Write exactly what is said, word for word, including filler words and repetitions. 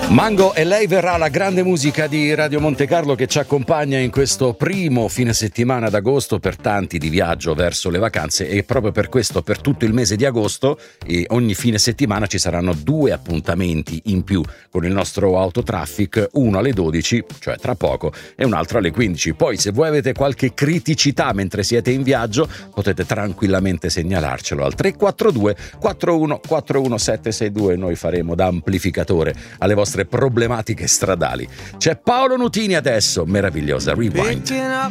Mango e lei verrà, la grande musica di Radio Monte Carlo che ci accompagna in questo primo fine settimana d'agosto, per tanti di viaggio verso le vacanze, e proprio per questo per tutto il mese di agosto e ogni fine settimana ci saranno due appuntamenti in più con il nostro Autotraffic, uno alle dodici, cioè tra poco, e un altro alle quindici. Poi se voi avete qualche criticità mentre siete in viaggio potete tranquillamente segnalarcelo al tre quattro due quattro uno quattro uno sette sei due, noi faremo da amplificatore alle vostre problematiche stradali. C'è Paolo Nutini adesso, meravigliosa Rewind.